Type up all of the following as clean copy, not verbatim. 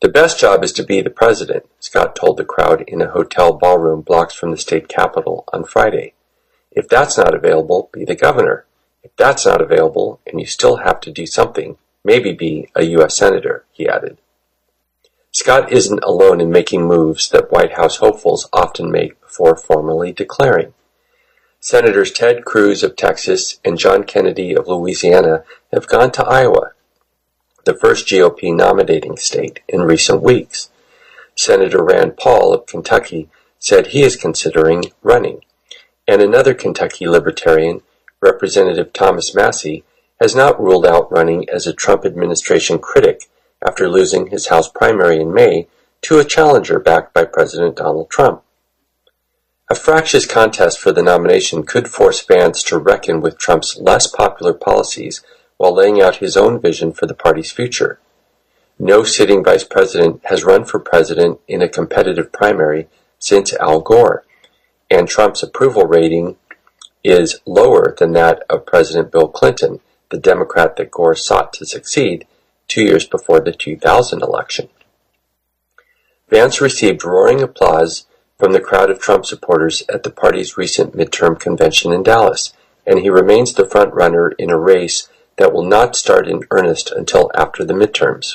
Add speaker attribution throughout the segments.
Speaker 1: The best job is to be the president, Scott told the crowd in a hotel ballroom blocks from the state capitol on Friday. If that's not available, be the governor. If that's not available, and you still have to do something, maybe be a U.S. Senator, he added. Scott isn't alone in making moves that White House hopefuls often make before formally declaring. Senators Ted Cruz of Texas and John Kennedy of Louisiana have gone to Iowa, the first GOP nominating state, in recent weeks. Senator Rand Paul of Kentucky said he is considering running, and another Kentucky Libertarian, Representative Thomas Massie, has not ruled out running as a Trump administration critic after losing his House primary in May to a challenger backed by President Donald Trump. A fractious contest for the nomination could force Vance to reckon with Trump's less popular policies while laying out his own vision for the party's future. No sitting vice president has run for president in a competitive primary since Al Gore, and Trump's approval rating is lower than that of President Bill Clinton, the Democrat that Gore sought to succeed 2 years before the 2000 election. Vance received roaring applause from the crowd of Trump supporters at the party's recent midterm convention in Dallas, and he remains the front-runner in a race that will not start in earnest until after the midterms.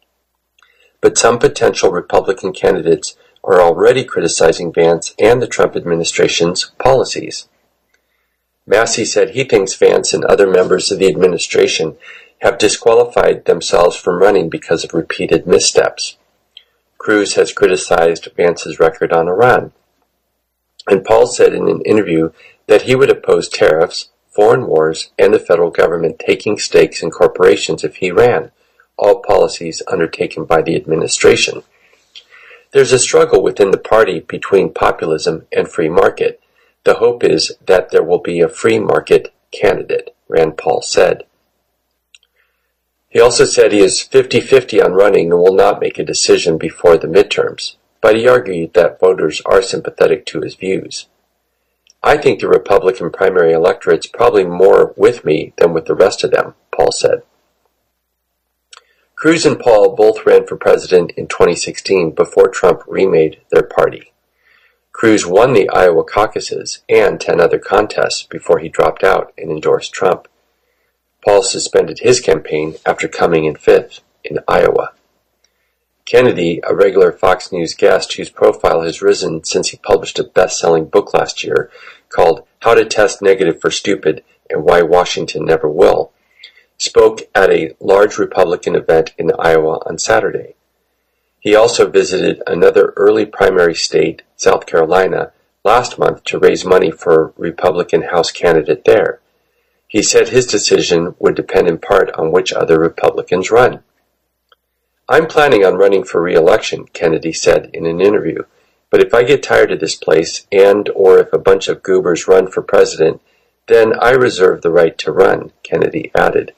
Speaker 1: But some potential Republican candidates are already criticizing Vance and the Trump administration's policies. Massie said he thinks Vance and other members of the administration have disqualified themselves from running because of repeated missteps. Cruz has criticized Vance's record on Iran, and Paul said in an interview that he would oppose tariffs, foreign wars, and the federal government taking stakes in corporations if he ran, all policies undertaken by the administration. There's a struggle within the party between populism and free market. The hope is that there will be a free market candidate, Rand Paul said. He also said he is 50-50 on running and will not make a decision before the midterms, but he argued that voters are sympathetic to his views. I think the Republican primary electorate's probably more with me than with the rest of them, Paul said. Cruz and Paul both ran for president in 2016 before Trump remade their party. Cruz won the Iowa caucuses and 10 other contests before he dropped out and endorsed Trump. Paul suspended his campaign after coming in fifth in Iowa. Kennedy, a regular Fox News guest whose profile has risen since he published a best-selling book last year called How to Test Negative for Stupid and Why Washington Never Will, spoke at a large Republican event in Iowa on Saturday. He also visited another early primary state, South Carolina, last month to raise money for a Republican House candidate there. He said his decision would depend in part on which other Republicans run. I'm planning on running for re-election, Kennedy said in an interview, but if I get tired of this place or if a bunch of goobers run for president, then I reserve the right to run, Kennedy added.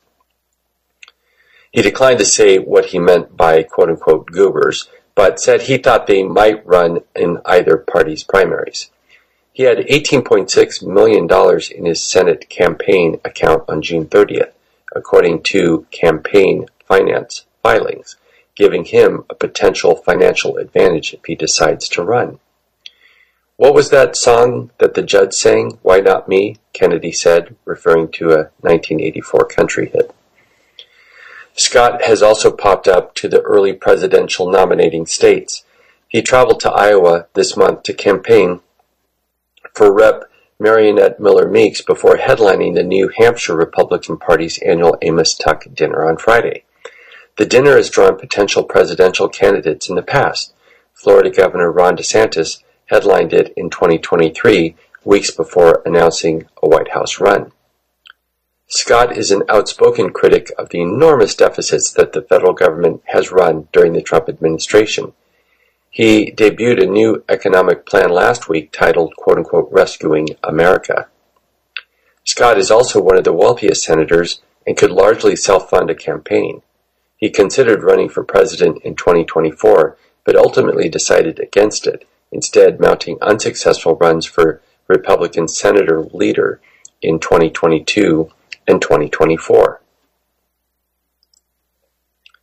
Speaker 1: He declined to say what he meant by quote-unquote goobers, but said he thought they might run in either party's primaries. He had $18.6 million in his Senate campaign account on June 30th, according to campaign finance filings, giving him a potential financial advantage if he decides to run. What was that song that the judge sang, Why Not Me? Kennedy said, referring to a 1984 country hit. Scott has also popped up to the early presidential nominating states. He traveled to Iowa this month to campaign for Rep. Marionette Miller Meeks before headlining the New Hampshire Republican Party's annual Amos Tuck dinner on Friday. The dinner has drawn potential presidential candidates in the past. Florida Governor Ron DeSantis headlined it in 2023, weeks before announcing a White House run. Scott is an outspoken critic of the enormous deficits that the federal government has run during the Trump administration. He debuted a new economic plan last week titled, quote-unquote, Rescuing America. Scott is also one of the wealthiest senators and could largely self-fund a campaign. He considered running for president in 2024, but ultimately decided against it, instead mounting unsuccessful runs for Republican senator leader in 2022 and 2024.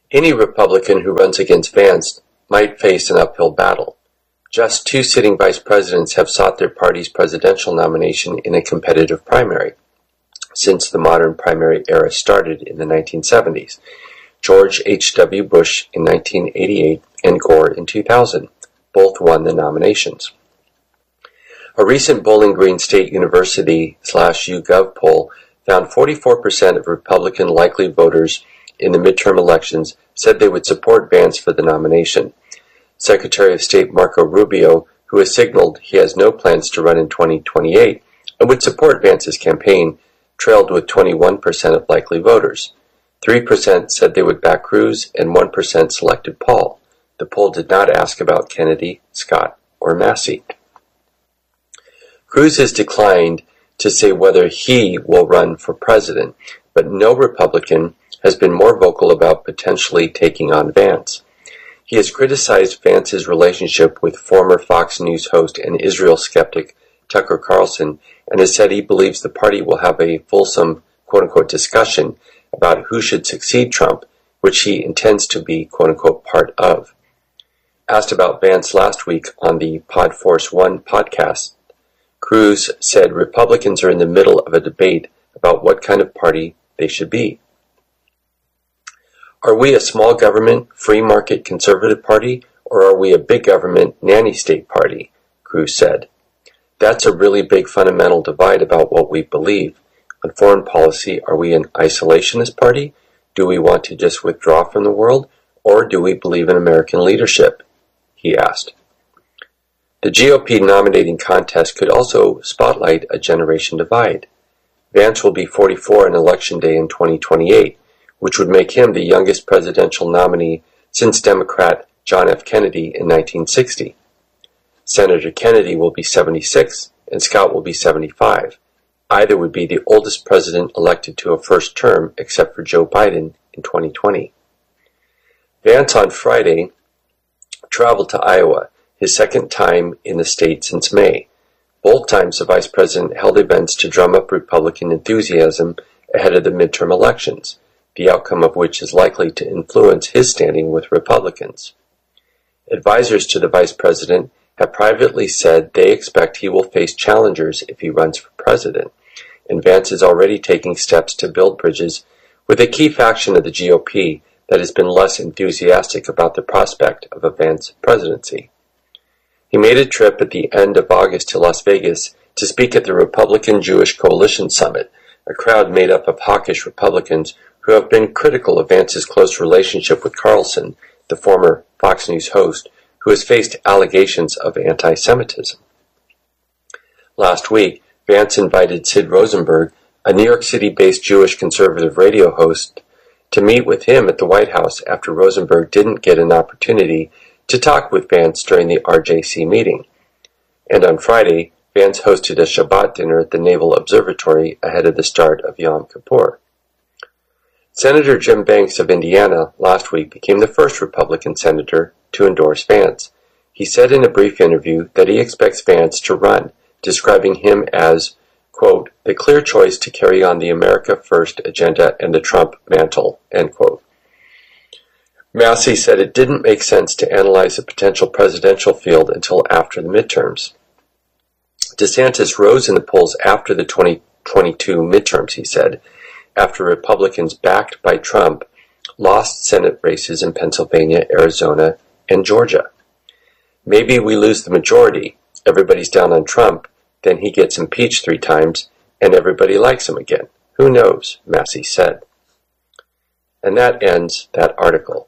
Speaker 1: Any Republican who runs against Vance might face an uphill battle. Just 2 sitting vice presidents have sought their party's presidential nomination in a competitive primary since the modern primary era started in the 1970s. George H.W. Bush in 1988 and Gore in 2000. Both won the nominations. A recent Bowling Green State University/YouGov poll found 44% of Republican likely voters in the midterm elections said they would support Vance for the nomination. Secretary of State Marco Rubio, who has signaled he has no plans to run in 2028 and would support Vance's campaign, trailed with 21% of likely voters. 3% said they would back Cruz and 1% selected Paul. The poll did not ask about Kennedy, Scott, or Massey. Cruz has declined to say whether he will run for president, but no Republican has been more vocal about potentially taking on Vance. He has criticized Vance's relationship with former Fox News host and Israel skeptic Tucker Carlson and has said he believes the party will have a fulsome quote-unquote discussion about who should succeed Trump, which he intends to be quote-unquote part of. Asked about Vance last week on the Podforce One podcast, Cruz said Republicans are in the middle of a debate about what kind of party they should be. Are we a small government, free market conservative party, or are we a big government, nanny state party? Cruz said. That's a really big fundamental divide about what we believe. On foreign policy, are we an isolationist party? Do we want to just withdraw from the world? Or do we believe in American leadership? He asked. The GOP nominating contest could also spotlight a generation divide. Vance will be 44 on Election Day in 2028, which would make him the youngest presidential nominee since Democrat John F. Kennedy in 1960. Senator Kennedy will be 76 and Scott will be 75. Either would be the oldest president elected to a first term except for Joe Biden in 2020. Vance on Friday traveled to Iowa, his second time in the state since May. Both times the vice president held events to drum up Republican enthusiasm ahead of the midterm elections, the outcome of which is likely to influence his standing with Republicans. Advisors to the vice president have privately said they expect he will face challengers if he runs for president, and Vance is already taking steps to build bridges with a key faction of the GOP that has been less enthusiastic about the prospect of a Vance presidency. He made a trip at the end of August to Las Vegas to speak at the Republican Jewish Coalition Summit, a crowd made up of hawkish Republicans who have been critical of Vance's close relationship with Carlson, the former Fox News host, who has faced allegations of anti-Semitism. Last week, Vance invited Sid Rosenberg, a New York City-based Jewish conservative radio host, to meet with him at the White House after Rosenberg didn't get an opportunity to talk with Vance during the RJC meeting. And on Friday, Vance hosted a Shabbat dinner at the Naval Observatory ahead of the start of Yom Kippur. Senator Jim Banks of Indiana last week became the first Republican senator to endorse Vance. He said in a brief interview that he expects Vance to run, describing him as, quote, the clear choice to carry on the America First agenda and the Trump mantle, end quote. Massey said it didn't make sense to analyze the potential presidential field until after the midterms. DeSantis rose in the polls after the 2022 midterms, he said, after Republicans backed by Trump lost Senate races in Pennsylvania, Arizona, and Georgia. Maybe we lose the majority, everybody's down on Trump, then he gets impeached 3 times, and everybody likes him again. Who knows, Massey said. And that ends that article.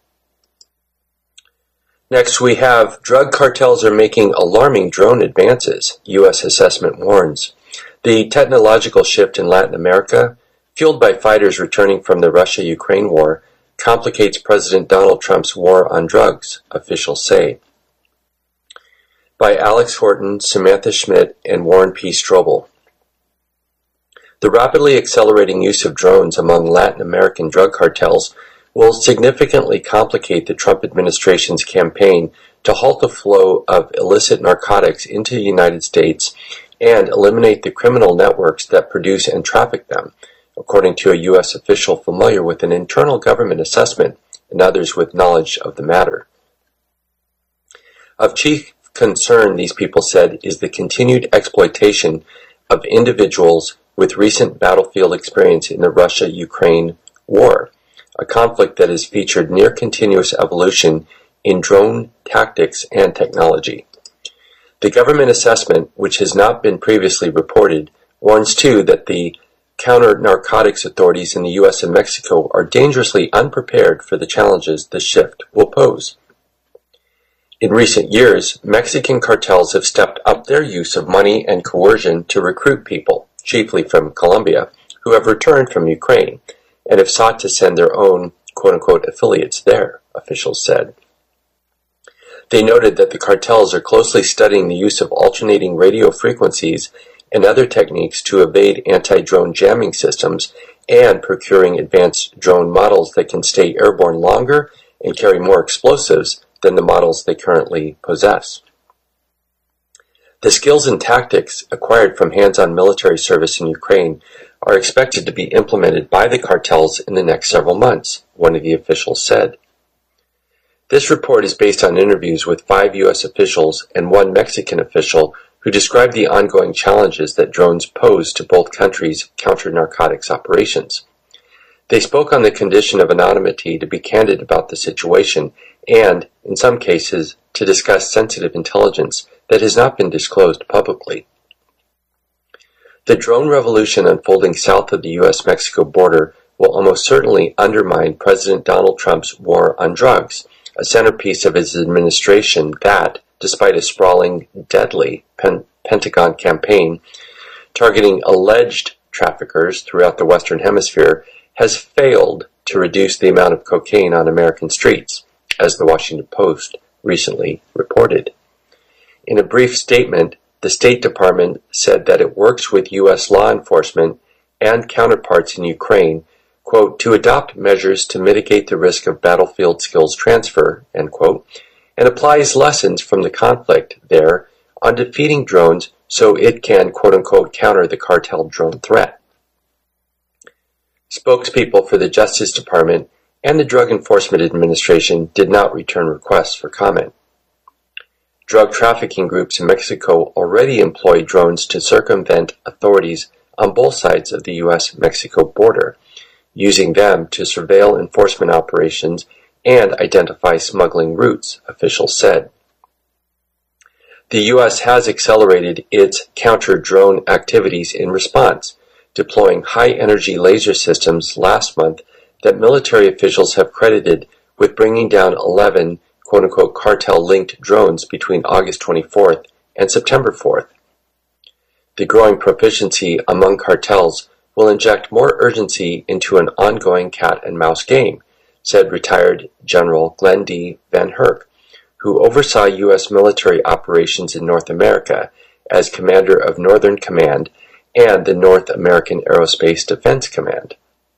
Speaker 1: Next we have, drug cartels are making alarming drone advances, U.S. assessment warns. The technological shift in Latin America, fueled by fighters returning from the Russia-Ukraine war, complicates President Donald Trump's war on drugs, officials say. By Alex Horton, Samantha Schmidt, and Warren P. Strobel. The rapidly accelerating use of drones among Latin American drug cartels will significantly complicate the Trump administration's campaign to halt the flow of illicit narcotics into the United States and eliminate the criminal networks that produce and traffic them, according to a U.S. official familiar with an internal government assessment and others with knowledge of the matter. Of chief concern, these people said, is the continued exploitation of individuals with recent battlefield experience in the Russia-Ukraine war, a conflict that has featured near continuous evolution in drone tactics and technology. The government assessment, which has not been previously reported, warns too that the counter-narcotics authorities in the U.S. and Mexico are dangerously unprepared for the challenges this shift will pose. In recent years, Mexican cartels have stepped up their use of money and coercion to recruit people, chiefly from Colombia, who have returned from Ukraine and have sought to send their own quote-unquote affiliates there, officials said. They noted that the cartels are closely studying the use of alternating radio frequencies and other techniques to evade anti-drone jamming systems and procuring advanced drone models that can stay airborne longer and carry more explosives than the models they currently possess. The skills and tactics acquired from hands-on military service in Ukraine are expected to be implemented by the cartels in the next several months, one of the officials said. This report is based on interviews with 5 U.S. officials and 1 Mexican official who described the ongoing challenges that drones pose to both countries' counter-narcotics operations. They spoke on the condition of anonymity to be candid about the situation and, in some cases, to discuss sensitive intelligence that has not been disclosed publicly. The drone revolution unfolding south of the U.S.-Mexico border will almost certainly undermine President Donald Trump's war on drugs, a centerpiece of his administration that, despite a sprawling, deadly Pentagon campaign targeting alleged traffickers throughout the Western Hemisphere, has failed to reduce the amount of cocaine on American streets, as the Washington Post recently reported. In a brief statement, the State Department said that it works with U.S. law enforcement and counterparts in Ukraine, quote, to adopt measures to mitigate the risk of battlefield skills transfer, end quote, and applies lessons from the conflict there on defeating drones so it can, quote-unquote, counter the cartel drone threat. Spokespeople for the Justice Department and the Drug Enforcement Administration did not return requests for comment. Drug trafficking groups in Mexico already employ drones to circumvent authorities on both sides of the U.S.-Mexico border, using them to surveil enforcement operations and identify smuggling routes, officials said. The U.S. has accelerated its counter-drone activities in response, deploying high-energy laser systems last month that military officials have credited with bringing down 11 quote-unquote cartel-linked drones between August 24th and September 4th. The growing proficiency among cartels will inject more urgency into an ongoing cat-and-mouse game, said retired General Glenn D. Van Herk, who oversaw U.S. military operations in North America as commander of Northern Command and the North American Aerospace Defense Command.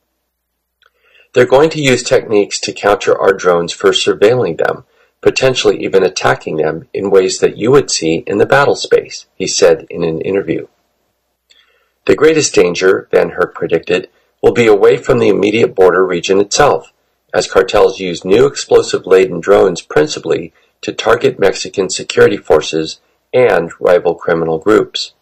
Speaker 1: They're going to use techniques to counter our drones for surveilling them, potentially even attacking them in ways that you would see in the battle space, he said in an interview. The greatest danger, Van Herk predicted, will be away from the immediate border region itself, as cartels use new explosive-laden drones principally to target Mexican security forces and rival criminal groups.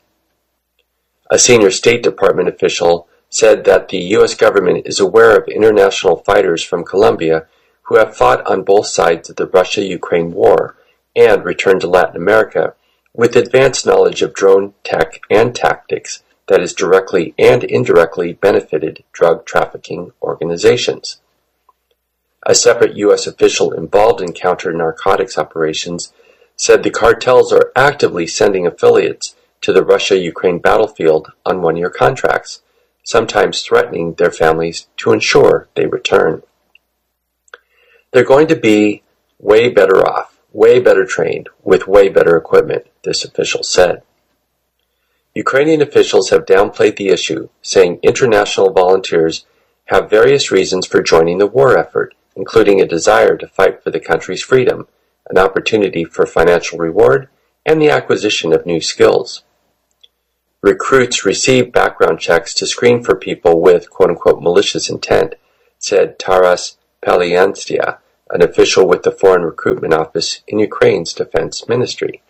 Speaker 1: A senior State Department official said that the U.S. government is aware of international fighters from Colombia who have fought on both sides of the Russia-Ukraine war and returned to Latin America with advanced knowledge of drone tech and tactics that has directly and indirectly benefited drug trafficking organizations. A separate U.S. official involved in counter-narcotics operations said the cartels are actively sending affiliates to the Russia-Ukraine battlefield on one-year contracts, sometimes threatening their families to ensure they return. They're going to be way better off, way better trained, with way better equipment, this official said. Ukrainian officials have downplayed the issue, saying international volunteers have various reasons for joining the war effort, including a desire to fight for the country's freedom, an opportunity for financial reward, and the acquisition of new skills. Recruits receive background checks to screen for people with quote-unquote malicious intent, said Taras Palianstya, an official with the Foreign Recruitment Office in Ukraine's Defense Ministry.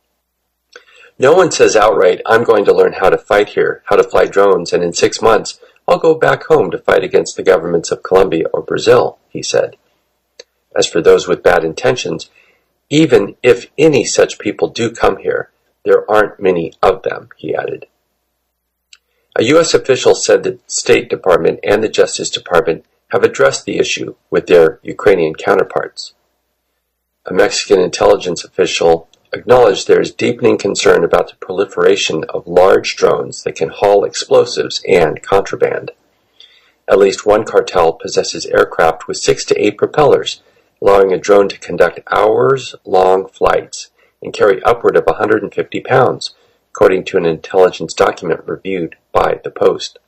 Speaker 1: No one says outright, I'm going to learn how to fight here, how to fly drones, and in 6 months, I'll go back home to fight against the governments of Colombia or Brazil, he said. As for those with bad intentions, even if any such people do come here, there aren't many of them, he added. A U.S. official said the State Department and the Justice Department have addressed the issue with their Ukrainian counterparts. A Mexican intelligence official acknowledged there is deepening concern about the proliferation of large drones that can haul explosives and contraband. At least one cartel possesses aircraft with 6 to 8 propellers, allowing a drone to conduct hours-long flights and carry upward of 150 pounds, according to an intelligence document reviewed by The Post.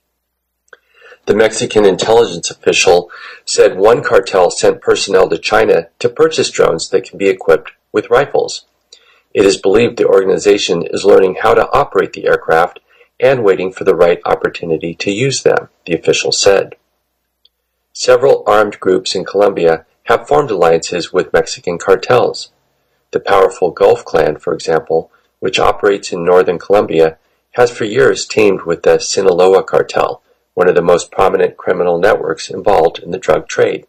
Speaker 1: The Mexican intelligence official said one cartel sent personnel to China to purchase drones that can be equipped with rifles. It is believed the organization is learning how to operate the aircraft and waiting for the right opportunity to use them, the official said. Several armed groups in Colombia have formed alliances with Mexican cartels. The powerful Gulf Clan, for example, which operates in northern Colombia, has for years teamed with the Sinaloa cartel, one of the most prominent criminal networks involved in the drug trade.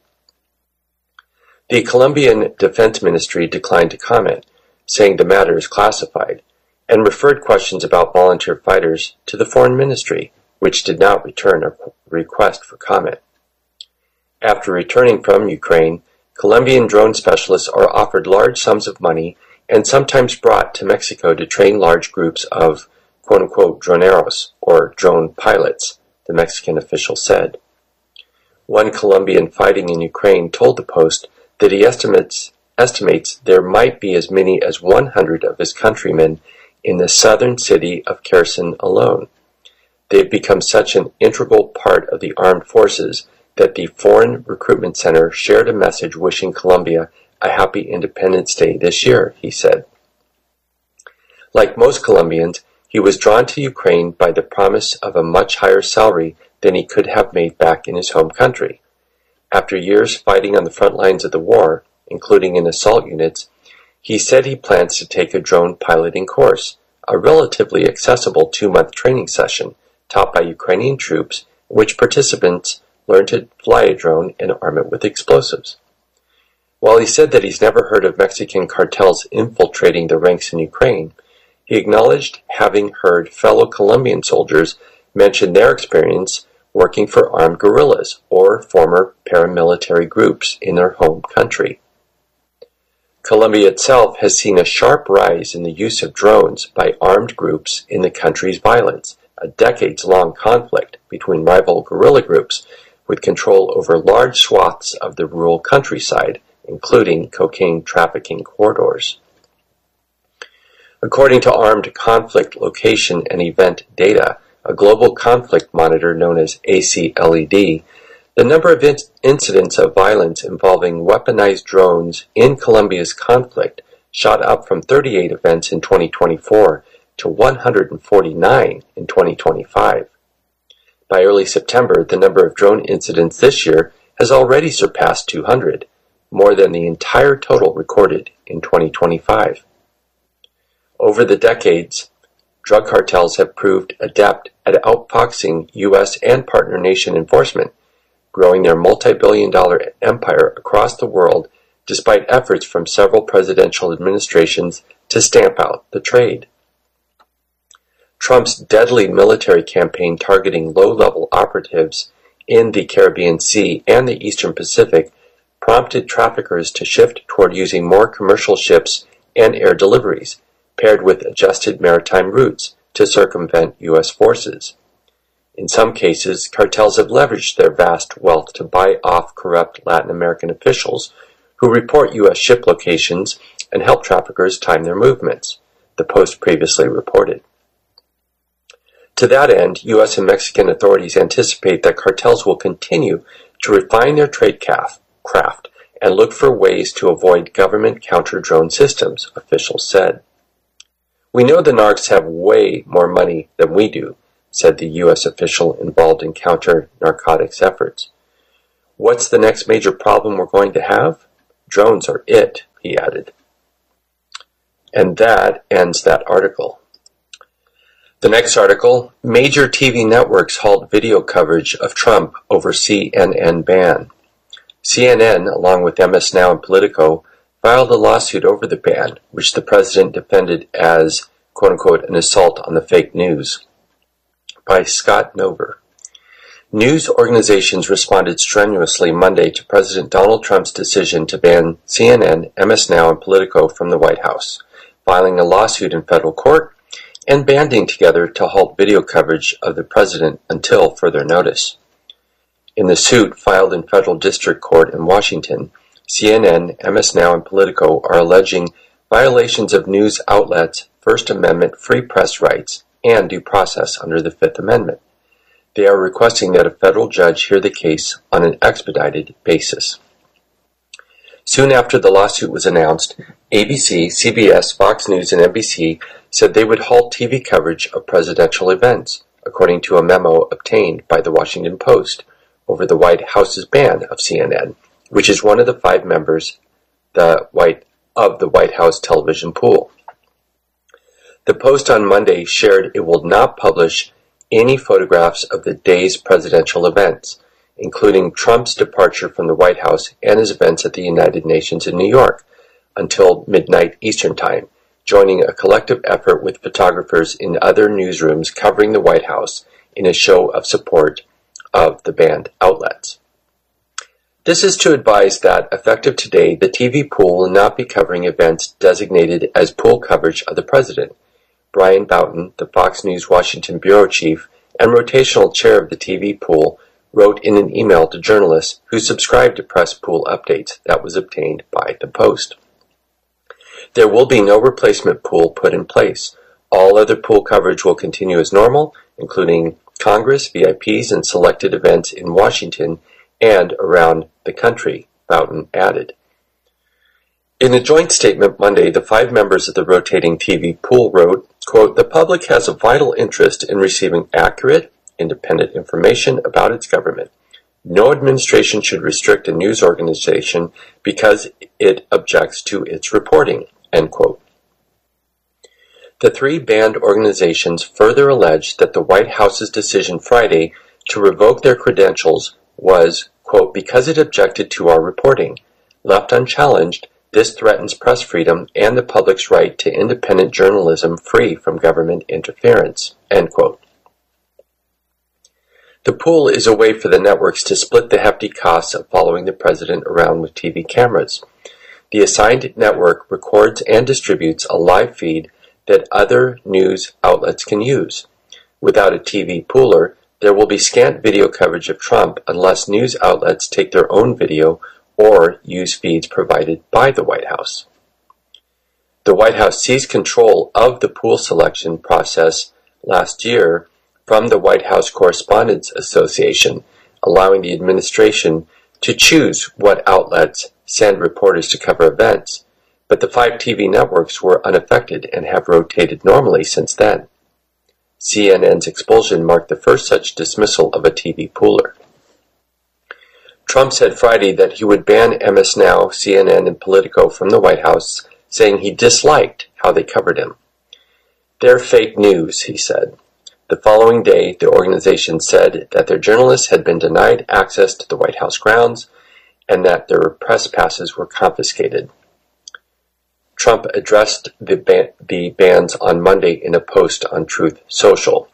Speaker 1: The Colombian Defense Ministry declined to comment, saying the matter is classified, and referred questions about volunteer fighters to the Foreign Ministry, which did not return a request for comment. After returning from Ukraine, Colombian drone specialists are offered large sums of money and sometimes brought to Mexico to train large groups of quote-unquote droneros, or drone pilots, the Mexican official said. One Colombian fighting in Ukraine told the Post that he estimates there might be as many as 100 of his countrymen in the southern city of Kherson alone. They have become such an integral part of the armed forces that the Foreign Recruitment Center shared a message wishing Colombia a happy Independence Day this year, he said. Like most Colombians, he was drawn to Ukraine by the promise of a much higher salary than he could have made back in his home country. After years fighting on the front lines of the war, including in assault units, he said he plans to take a drone piloting course, a relatively accessible 2-month training session taught by Ukrainian troops in which participants learn to fly a drone and arm it with explosives. While he said that he's never heard of Mexican cartels infiltrating the ranks in Ukraine, he acknowledged having heard fellow Colombian soldiers mention their experience working for armed guerrillas or former paramilitary groups in their home country. Colombia itself has seen a sharp rise in the use of drones by armed groups in the country's violence, a decades-long conflict between rival guerrilla groups with control over large swaths of the rural countryside, including cocaine trafficking corridors. According to Armed Conflict Location and Event Data, a global conflict monitor known as ACLED, the number of incidents of violence involving weaponized drones in Colombia's conflict shot up from 38 events in 2024 to 149 in 2025. By early September, the number of drone incidents this year has already surpassed 200, more than the entire total recorded in 2025. Over the decades, drug cartels have proved adept at outfoxing U.S. and partner nation enforcement, growing their multi-billion-dollar empire across the world despite efforts from several presidential administrations to stamp out the trade. Trump's deadly military campaign targeting low-level operatives in the Caribbean Sea and the Eastern Pacific prompted traffickers to shift toward using more commercial ships and air deliveries, paired with adjusted maritime routes to circumvent U.S. forces. In some cases, cartels have leveraged their vast wealth to buy off corrupt Latin American officials who report U.S. ship locations and help traffickers time their movements, the Post previously reported. To that end, U.S. and Mexican authorities anticipate that cartels will continue to refine their trade craft and look for ways to avoid government counter-drone systems, officials said. We know the narcs have way more money than we do, said the U.S. official involved in counter-narcotics efforts. What's the next major problem we're going to have? Drones are it, he added. And that ends that article. The next article, major TV networks halt video coverage of Trump over CNN ban. CNN, along with MS Now and Politico, filed a lawsuit over the ban, which the president defended as, quote-unquote, an assault on the fake news. By Scott Nover. News organizations responded strenuously Monday to President Donald Trump's decision to ban CNN, MS Now, and Politico from the White House, filing a lawsuit in federal court and banding together to halt video coverage of the president until further notice. In the suit filed in federal district court in Washington, CNN, MS Now, and Politico are alleging violations of news outlets' First Amendment free press rights and due process under the Fifth Amendment. They are requesting that a federal judge hear the case on an expedited basis. Soon after the lawsuit was announced, ABC, CBS, Fox News, and NBC said they would halt TV coverage of presidential events, according to a memo obtained by the Washington Post over the White House's ban of CNN, which is one of the 5 members of the White House television pool. The Post on Monday shared it will not publish any photographs of the day's presidential events, including Trump's departure from the White House and his events at the United Nations in New York, until midnight Eastern Time, joining a collective effort with photographers in other newsrooms covering the White House in a show of support of the banned outlets. This is to advise that, effective today, the TV pool will not be covering events designated as pool coverage of the president. Brian Boughton, the Fox News Washington bureau chief and rotational chair of the TV pool, wrote in an email to journalists who subscribed to press pool updates that was obtained by the Post. There will be no replacement pool put in place. All other pool coverage will continue as normal, including Congress, VIPs, and selected events in Washington and around the country, Boughton added. In a joint statement Monday, the 5 members of the rotating TV pool wrote, quote, "The public has a vital interest in receiving accurate, independent information about its government. No administration should restrict a news organization because it objects to its reporting," end quote. The 3 banned organizations further alleged that the White House's decision Friday to revoke their credentials was, quote, "because it objected to our reporting. Left unchallenged, this threatens press freedom and the public's right to independent journalism free from government interference," end quote. The pool is a way for the networks to split the hefty costs of following the president around with TV cameras. The assigned network records and distributes a live feed that other news outlets can use. Without a TV pooler, there will be scant video coverage of Trump unless news outlets take their own video or use feeds provided by the White House. The White House seized control of the pool selection process last year from the White House Correspondents Association, allowing the administration to choose what outlets send reporters to cover events, but the 5 TV networks were unaffected and have rotated normally since then. CNN's expulsion marked the first such dismissal of a TV pooler. Trump said Friday that he would ban MS Now, CNN, and Politico from the White House, saying he disliked how they covered him. "They're fake news," he said. The following day, the organization said that their journalists had been denied access to the White House grounds and that their press passes were confiscated. Trump addressed the bans on Monday in a post on Truth Social.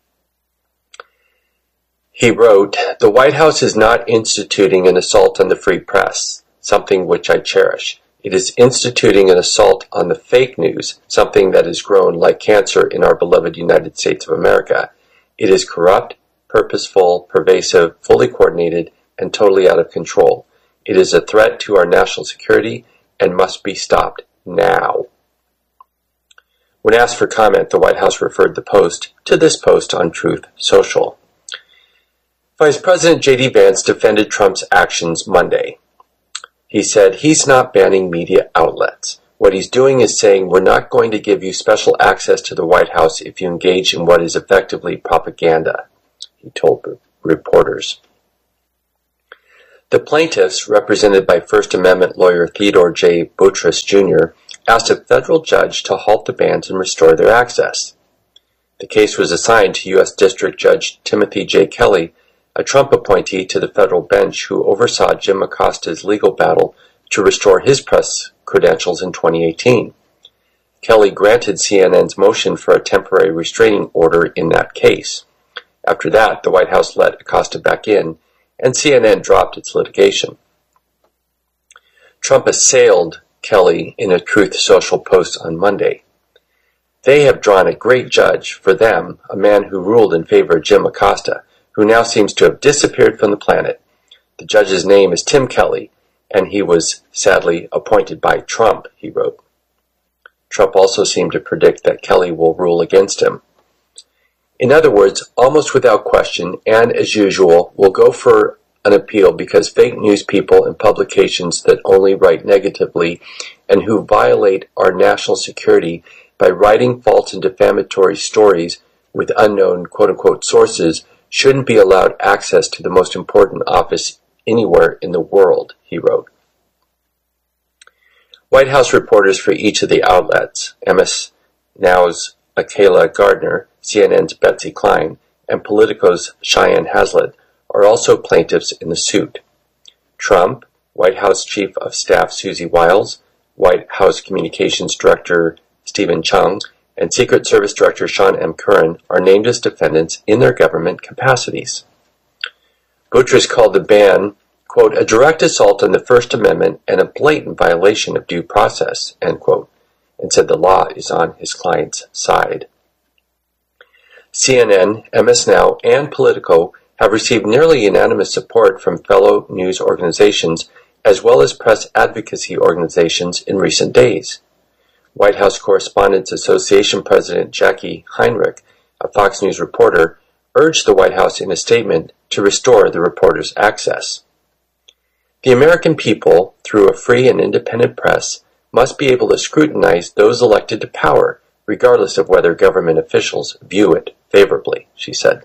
Speaker 1: He wrote, "The White House is not instituting an assault on the free press, something which I cherish. It is instituting an assault on the fake news, something that has grown like cancer in our beloved United States of America. It is corrupt, purposeful, pervasive, fully coordinated, and totally out of control. It is a threat to our national security and must be stopped now." When asked for comment, the White House referred the Post to this post on Truth Social. Vice President J.D. Vance defended Trump's actions Monday. He said he's not banning media outlets. What he's doing is saying we're not going to give you special access to the White House if you engage in what is effectively propaganda, he told reporters. The plaintiffs, represented by First Amendment lawyer Theodore J. Boutrous, Jr., asked a federal judge to halt the bans and restore their access. The case was assigned to U.S. District Judge Timothy J. Kelly, a Trump appointee to the federal bench who oversaw Jim Acosta's legal battle to restore his press credentials in 2018. Kelly granted CNN's motion for a temporary restraining order in that case. After that, the White House let Acosta back in, and CNN dropped its litigation. Trump assailed Kelly in a Truth Social post on Monday. They have drawn a great judge for them, a man who ruled in favor of Jim Acosta, who now seems to have disappeared from the planet. The judge's name is Tim Kelly, and he was sadly appointed by Trump, he wrote. Trump also seemed to predict that Kelly will rule against him. In other words, almost without question, and as usual, will go for an appeal because fake news people and publications that only write negatively and who violate our national security by writing false and defamatory stories with unknown quote-unquote sources shouldn't be allowed access to the most important office anywhere in the world, he wrote. White House reporters for each of the outlets, MS Now's Akela Gardner, CNN's Betsy Klein, and Politico's Cheyenne Hazlitt, are also plaintiffs in the suit. Trump, White House Chief of Staff Susie Wiles, White House Communications Director Stephen Chung, and Secret Service Director Sean M. Curran are named as defendants in their government capacities. Boutrous called the ban, quote, a direct assault on the First Amendment and a blatant violation of due process, end quote, and said the law is on his client's side. CNN, MS Now, and Politico have received nearly unanimous support from fellow news organizations as well as press advocacy organizations in recent days. White House Correspondents Association President Jackie Heinrich, a Fox News reporter, urged the White House in a statement to restore the reporters' access. The American people, through a free and independent press, must be able to scrutinize those elected to power, regardless of whether government officials view it favorably, she said.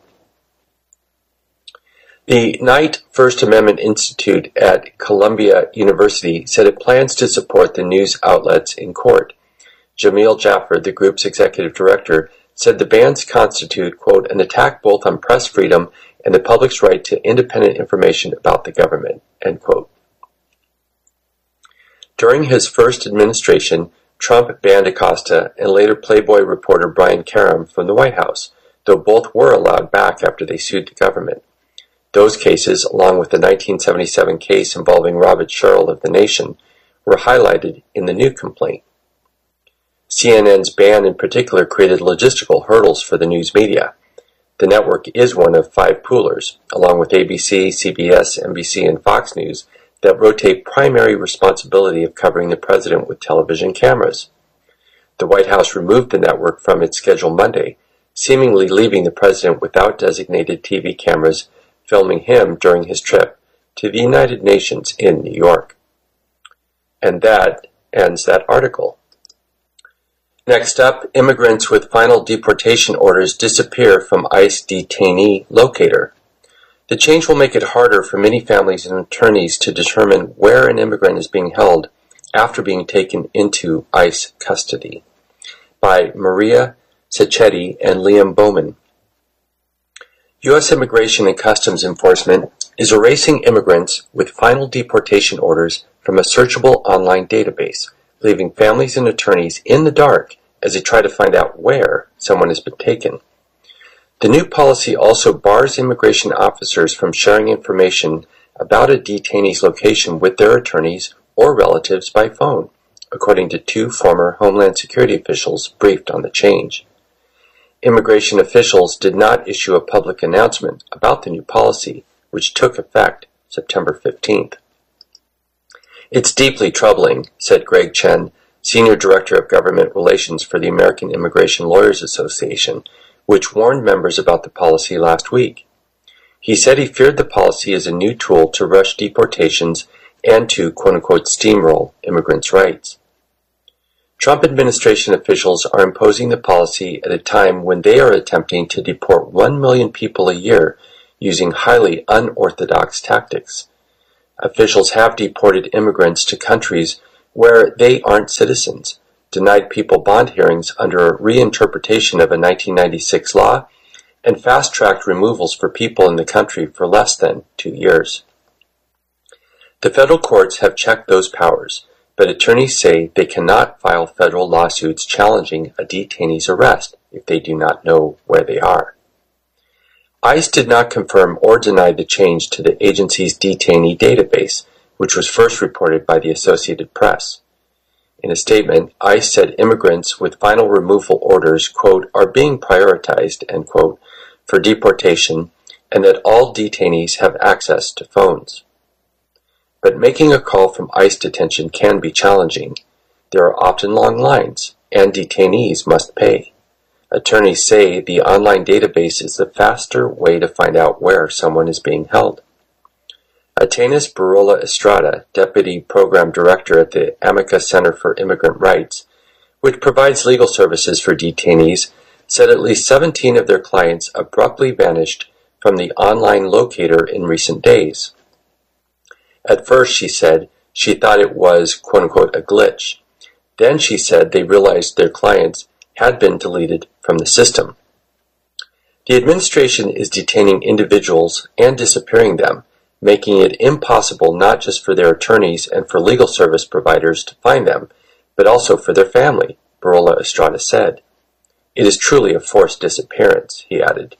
Speaker 1: The Knight First Amendment Institute at Columbia University said it plans to support the news outlets in court. Jamil Jaffer, the group's executive director, said the bans constitute, quote, an attack both on press freedom and the public's right to independent information about the government, end quote. During his first administration, Trump banned Acosta and later Playboy reporter Brian Karem from the White House, though both were allowed back after they sued the government. Those cases, along with the 1977 case involving Robert Sherrill of The Nation, were highlighted in the new complaint. CNN's ban in particular created logistical hurdles for the news media. The network is one of 5 poolers, along with ABC, CBS, NBC, and Fox News, that rotate primary responsibility of covering the president with television cameras. The White House removed the network from its schedule Monday, seemingly leaving the president without designated TV cameras filming him during his trip to the United Nations in New York. And that ends that article. Next up, immigrants with final deportation orders disappear from ICE detainee locator. The change will make it harder for many families and attorneys to determine where an immigrant is being held after being taken into ICE custody. By Maria Sacchetti and Liam Bowman. U.S. Immigration and Customs Enforcement is erasing immigrants with final deportation orders from a searchable online database, leaving families and attorneys in the dark as they try to find out where someone has been taken. The new policy also bars immigration officers from sharing information about a detainee's location with their attorneys or relatives by phone, according to 2 former Homeland Security officials briefed on the change. Immigration officials did not issue a public announcement about the new policy, which took effect September 15th. It's deeply troubling, said Greg Chen, Senior Director of Government Relations for the American Immigration Lawyers Association, which warned members about the policy last week. He said he feared the policy as a new tool to rush deportations and to, quote-unquote, steamroll immigrants' rights. Trump administration officials are imposing the policy at a time when they are attempting to deport 1 million people a year using highly unorthodox tactics. Officials have deported immigrants to countries where they aren't citizens, denied people bond hearings under a reinterpretation of a 1996 law, and fast-tracked removals for people in the country for less than 2 years. The federal courts have checked those powers, but attorneys say they cannot file federal lawsuits challenging a detainee's arrest if they do not know where they are. ICE did not confirm or deny the change to the agency's detainee database, which was first reported by the Associated Press. In a statement, ICE said immigrants with final removal orders, quote, are being prioritized, end quote, for deportation, and that all detainees have access to phones. But making a call from ICE detention can be challenging. There are often long lines, and detainees must pay. Attorneys say the online database is the faster way to find out where someone is being held. Atenas Barola Estrada, Deputy Program Director at the Amica Center for Immigrant Rights, which provides legal services for detainees, said at least 17 of their clients abruptly vanished from the online locator in recent days. At first, she said, she thought it was, quote-unquote, a glitch. Then she said they realized their clients had been deleted from the system. The administration is detaining individuals and disappearing them, making it impossible not just for their attorneys and for legal service providers to find them, but also for their family, Barola Estrada said. It is truly a forced disappearance, he added.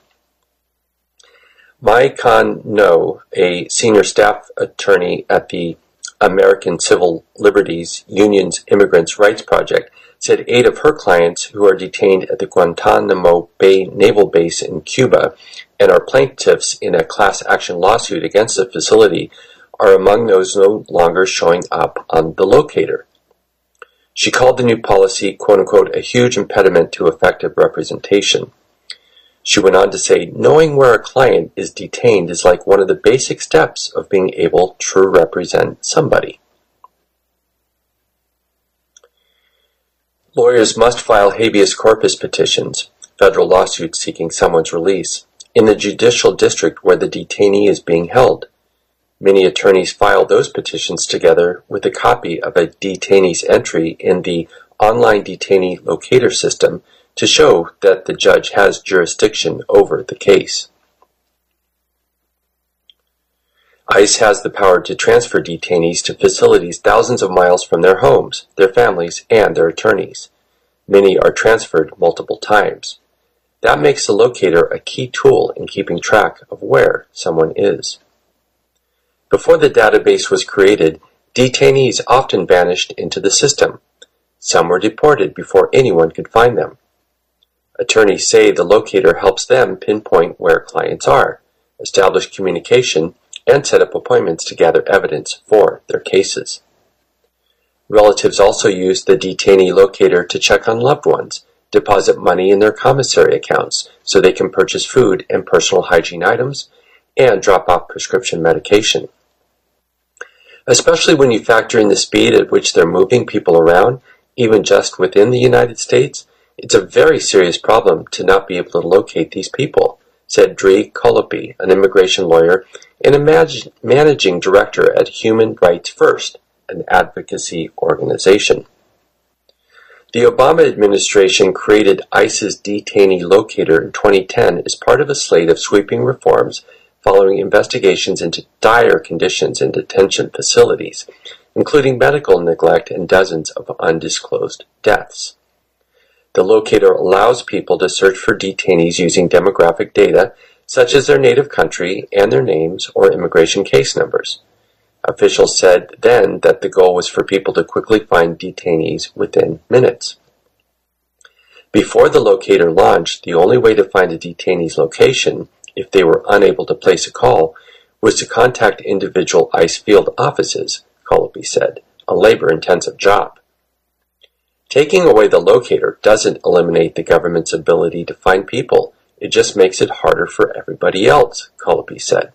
Speaker 1: Mai Khan No, a senior staff attorney at the American Civil Liberties Union's Immigrants' Rights Project, said 8 of her clients who are detained at the Guantanamo Bay Naval Base in Cuba and are plaintiffs in a class action lawsuit against the facility are among those no longer showing up on the locator. She called the new policy, quote-unquote, a huge impediment to effective representation. She went on to say, knowing where a client is detained is like one of the basic steps of being able to represent somebody. Lawyers must file habeas corpus petitions, federal lawsuits seeking someone's release, in the judicial district where the detainee is being held. Many attorneys file those petitions together with a copy of a detainee's entry in the online detainee locator system to show that the judge has jurisdiction over the case. ICE has the power to transfer detainees to facilities thousands of miles from their homes, their families, and their attorneys. Many are transferred multiple times. That makes the locator a key tool in keeping track of where someone is. Before the database was created, detainees often vanished into the system. Some were deported before anyone could find them. Attorneys say the locator helps them pinpoint where clients are, establish communication, and set up appointments to gather evidence for their cases. Relatives also use the detainee locator to check on loved ones, deposit money in their commissary accounts so they can purchase food and personal hygiene items, and drop off prescription medication. Especially when you factor in the speed at which they're moving people around, even just within the United States, it's a very serious problem to not be able to locate these people, said Dree Colopi, an immigration lawyer and a managing director at Human Rights First, an advocacy organization. The Obama administration created ICE's detainee locator in 2010 as part of a slate of sweeping reforms following investigations into dire conditions in detention facilities, including medical neglect and dozens of undisclosed deaths. The locator allows people to search for detainees using demographic data, such as their native country and their names or immigration case numbers. Officials said then that the goal was for people to quickly find detainees within minutes. Before the locator launched, the only way to find a detainee's location, if they were unable to place a call, was to contact individual ICE field offices, Colopi said, a labor-intensive job. Taking away the locator doesn't eliminate the government's ability to find people. It just makes it harder for everybody else, Colopi said.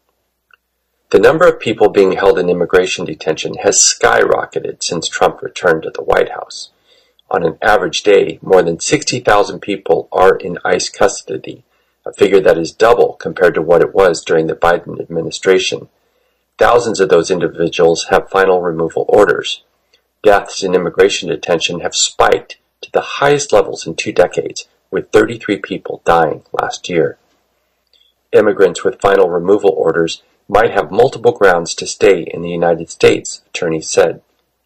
Speaker 1: The number of people being held in immigration detention has skyrocketed since Trump returned to the White House. On an average day, more than 60,000 people are in ICE custody, a figure that is double compared to what it was during the Biden administration. Thousands of those individuals have final removal orders. Deaths in immigration detention have spiked to the highest levels in 2 decades, with 33 people dying last year. Immigrants with final removal orders might have multiple grounds to stay in the United States, attorneys said.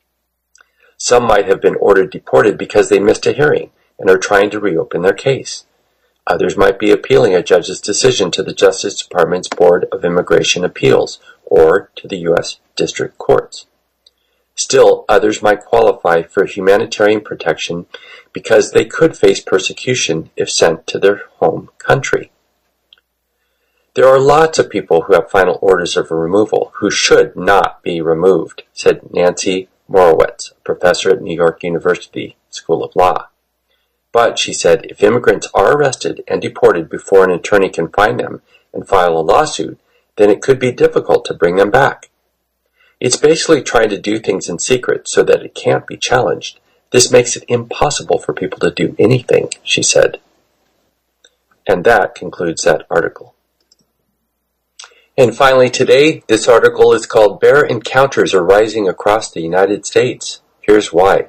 Speaker 1: Some might have been ordered deported because they missed a hearing and are trying to reopen their case. Others might be appealing a judge's decision to the Justice Department's Board of Immigration Appeals or to the U.S. District Courts. Still, others might qualify for humanitarian protection because they could face persecution if sent to their home country. There are lots of people who have final orders of removal who should not be removed, said Nancy Morowitz, a professor at New York University School of Law. But, she said, if immigrants are arrested and deported before an attorney can find them and file a lawsuit, then it could be difficult to bring them back. It's basically trying to do things in secret so that it can't be challenged. This makes it impossible for people to do anything, she said. And that concludes that article. And finally today, this article is called Bear Encounters Are Rising Across the United States. Here's why.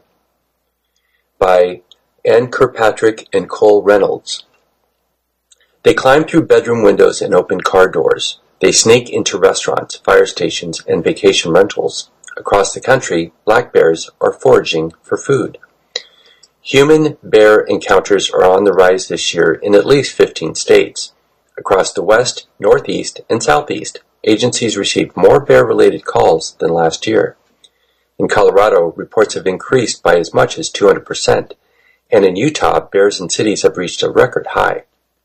Speaker 1: By Ann Kirkpatrick and Cole Reynolds. They climb through bedroom windows and open car doors. They sneak into restaurants, fire stations, and vacation rentals. Across the country, black bears are foraging for food. Human-bear encounters are on the rise this year in at least 15 states. Across the West, Northeast, and Southeast, agencies received more bear-related calls than last year. In Colorado, reports have increased by as much as 200%, and in Utah, bears in cities have reached a record high.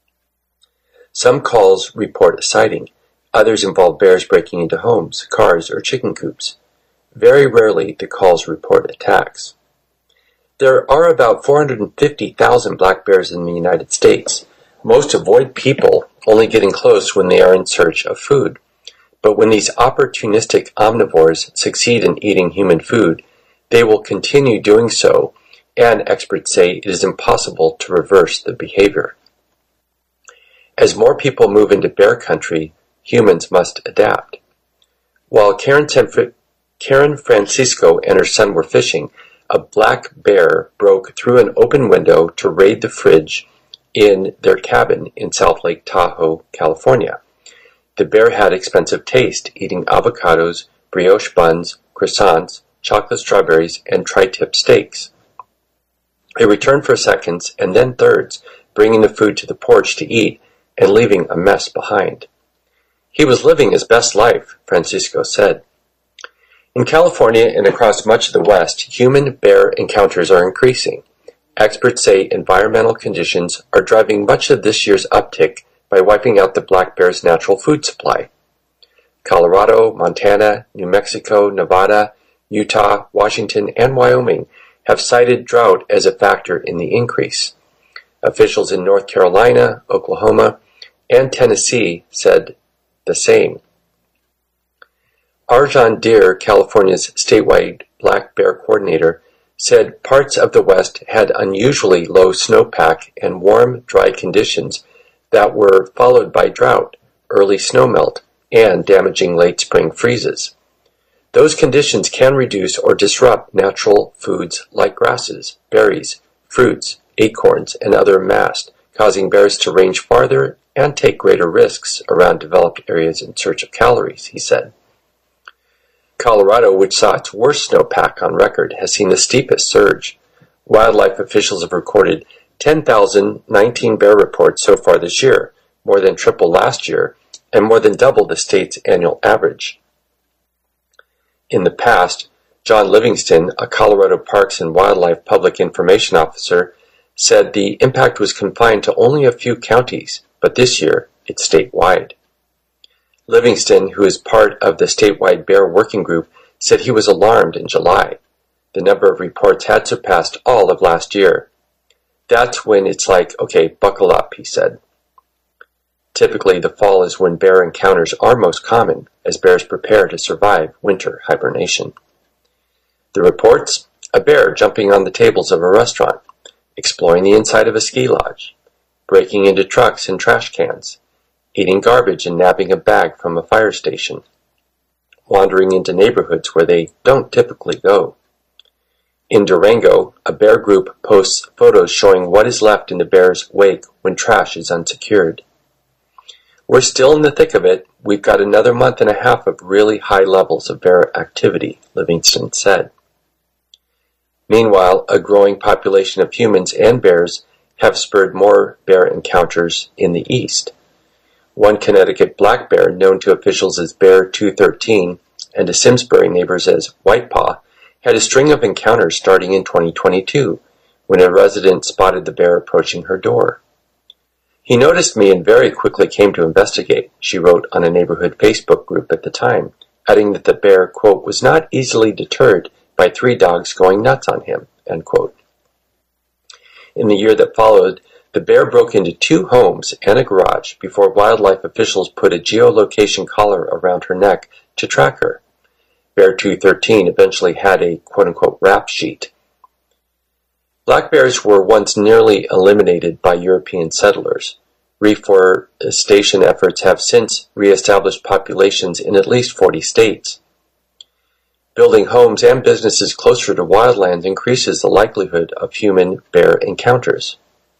Speaker 1: Some calls report a sighting. Others involve bears breaking into homes, cars, or chicken coops. Very rarely the calls report attacks. There are about 450,000 black bears in the United States. Most avoid people, only getting close when they are in search of food. But when these opportunistic omnivores succeed in eating human food, they will continue doing so, and experts say it is impossible to reverse the behavior. As more people move into bear country, humans must adapt. While Karen Francisco and her son were fishing, a black bear broke through an open window to raid the fridge in their cabin in South Lake Tahoe, California. The bear had expensive taste, eating avocados, brioche buns, croissants, chocolate strawberries, and tri-tip steaks. It returned for seconds and then thirds, bringing the food to the porch to eat and leaving a mess behind. He was living his best life, Francisco said. In California and across much of the West, human-bear encounters are increasing. Experts say environmental conditions are driving much of this year's uptick by wiping out the black bear's natural food supply. Colorado, Montana, New Mexico, Nevada, Utah, Washington, and Wyoming have cited drought as a factor in the increase. Officials in North Carolina, Oklahoma, and Tennessee said the same. Arjan Deer, California's statewide black bear coordinator, said parts of the West had unusually low snowpack and warm, dry conditions that were followed by drought, early snowmelt, and damaging late spring freezes. Those conditions can reduce or disrupt natural foods like grasses, berries, fruits, acorns, and other mast, causing bears to range farther and take greater risks around developed areas in search of calories, he said. Colorado, which saw its worst snowpack on record, has seen the steepest surge. Wildlife officials have recorded 10,019 bear reports so far this year, more than triple last year, and more than double the state's annual average. In the past, John Livingston, a Colorado Parks and Wildlife Public Information Officer, said the impact was confined to only a few counties, but this year it's statewide. Livingston, who is part of the statewide bear working group, said he was alarmed in July. The number of reports had surpassed all of last year. That's when it's like, okay, buckle up, he said. Typically, the fall is when bear encounters are most common, as bears prepare to survive winter hibernation. The reports? A bear jumping on the tables of a restaurant, exploring the inside of a ski lodge, breaking into trucks and trash cans, eating garbage and nabbing a bag from a fire station, wandering into neighborhoods where they don't typically go. In Durango, a bear group posts photos showing what is left in the bear's wake when trash is unsecured. We're still in the thick of it. We've got another month and a half of really high levels of bear activity, Livingston said. Meanwhile, a growing population of humans and bears have spurred more bear encounters in the east. One Connecticut black bear, known to officials as Bear 213 and to Simsbury neighbors as White Paw, had a string of encounters starting in 2022 when a resident spotted the bear approaching her door. He noticed me and very quickly came to investigate, she wrote on a neighborhood Facebook group at the time, adding that the bear, quote, was not easily deterred by 3 dogs going nuts on him, end quote. In the year that followed, the bear broke into 2 homes and a garage before wildlife officials put a geolocation collar around her neck to track her. Bear 213 eventually had a quote-unquote rap sheet. Black bears were once nearly eliminated by European settlers. Reforestation efforts have since re-established populations in at least 40 states. Building homes and businesses closer to wildlands increases the likelihood of human-bear encounters.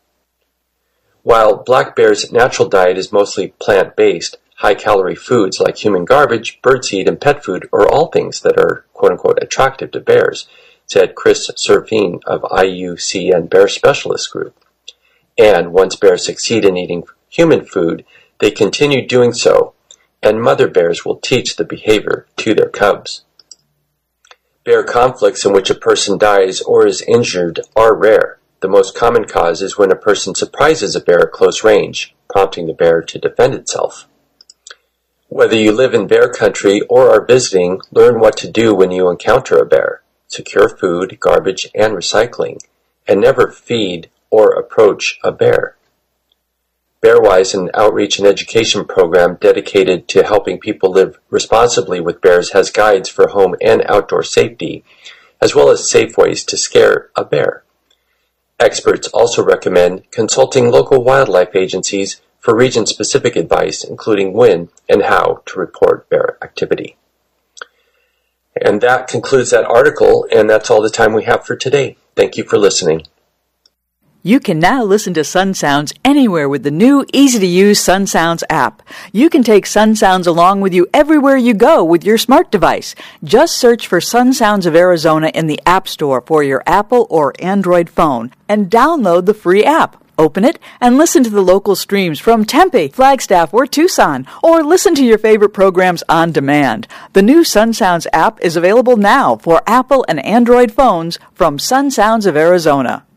Speaker 1: While black bears' natural diet is mostly plant-based, high-calorie foods like human garbage, birdseed, and pet food are all things that are quote-unquote attractive to bears, said Chris Serfine of IUCN Bear Specialist Group. And once bears succeed in eating human food, they continue doing so, and mother bears will teach the behavior to their cubs. Bear conflicts in which a person dies or is injured are rare. The most common cause is when a person surprises a bear at close range, prompting the bear to defend itself. Whether you live in bear country or are visiting, learn what to do when you encounter a bear. Secure food, garbage, and recycling, and never feed or approach a bear. Bearwise, an outreach and education program dedicated to helping people live responsibly with bears, has guides for home and outdoor safety, as well as safe ways to scare a bear. Experts also recommend consulting local wildlife agencies for region-specific advice, including when and how to report bear activity. And that concludes that article, and that's all the time we have for today. Thank you for listening.
Speaker 2: You can now listen to Sun Sounds anywhere with the new, easy-to-use Sun Sounds app. You can take Sun Sounds along with you everywhere you go with your smart device. Just search for Sun Sounds of Arizona in the App Store for your Apple or Android phone and download the free app. Open it and listen to the local streams from Tempe, Flagstaff, or Tucson, or listen to your favorite programs on demand. The new Sun Sounds app is available now for Apple and Android phones from Sun Sounds of Arizona.